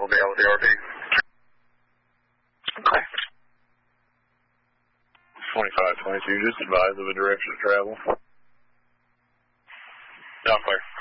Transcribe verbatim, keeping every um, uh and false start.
will be L D R B. Okay. twenty-five twenty-two, just advise of a direction of travel. All clear.